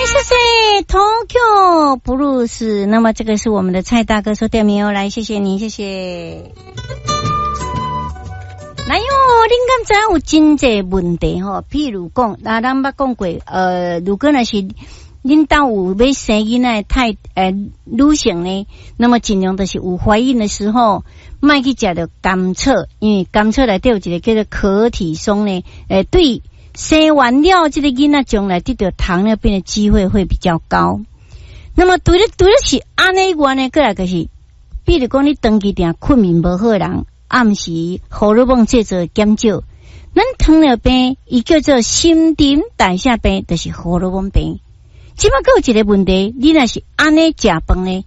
谢谢 Tokyo Blues。那么这个是我们的蔡大哥说点名哦，来谢谢你，谢谢。来哟，恁敢知有真济问题吼？譬如讲，咱捌讲过，如果那是恁家有要生囡仔女性呢，那么尽量都是有怀孕的时候，莫去食着甘草，因为甘草内底有一个叫做可体松呢，对生完了这个囡仔将来得到糖尿病的机会会比较高。那么对了是安尼话呢，过来就是，比如讲你长期定困眠无好人。暗时荷尔蒙制造减少，咱糖尿病伊叫做新陈代谢病，就是荷尔蒙病。即摆还有一个问题，你若是安尼食饭呢，